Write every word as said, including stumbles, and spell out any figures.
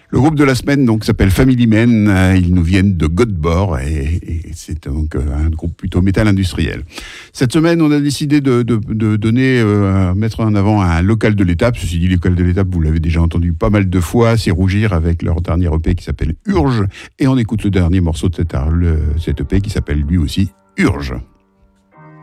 Le groupe de la semaine donc s'appelle Family Men, ils nous viennent de Göteborg et, et c'est donc un groupe plutôt métal industriel. Cette semaine, on a décidé de, de, de donner, euh, mettre en avant un local de l'étape. Ceci dit, local de l'étape, vous l'avez déjà entendu pas mal de fois, c'est Rougir avec leur dernier E P qui s'appelle Urge et on écoute le dernier morceau de cet, le, cet E P qui s'appelle lui aussi Urge.